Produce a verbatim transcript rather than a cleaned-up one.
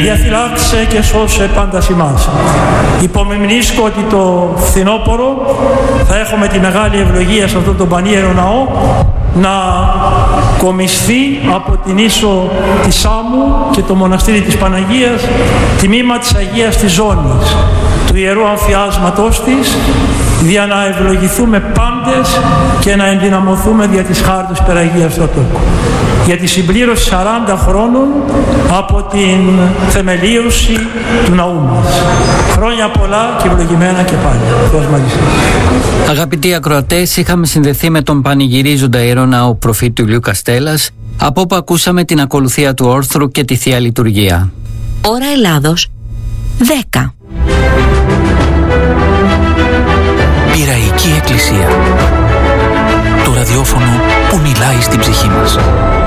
διαφυλάξε και σώσε πάντα ημάς. Υπομνημνήσκω ότι το φθινόπωρο θα έχουμε τη μεγάλη ευλογία σε αυτόν τον πανίερο ναό να κομισθεί από την ίσο της Σάμου και το μοναστήρι της Παναγίας τμήμα της Αγίας της Ζώνης, του Ιερού Αμφιάσματός της, για να ευλογηθούμε πάντες και να ενδυναμωθούμε δια της χάρτης Περαγίας στο τόκο. Για τη συμπλήρωση σαράντα χρόνων από την θεμελίωση του ναού μας. Χρόνια πολλά και ευλογημένα και πάλι. Θεός μαζί σας. Αγαπητοί ακροατές, είχαμε συνδεθεί με τον πανηγυρίζοντα Ιερό Ναό Προφήτου Ηλίου Καστέλλας, από όπου ακούσαμε την ακολουθία του όρθρου και τη Θεία Λειτουργία. Ώρα Ελλάδος δέκα. Πειραϊκή Εκκλησία. Το ραδιόφωνο που μιλάει στην ψυχή μας.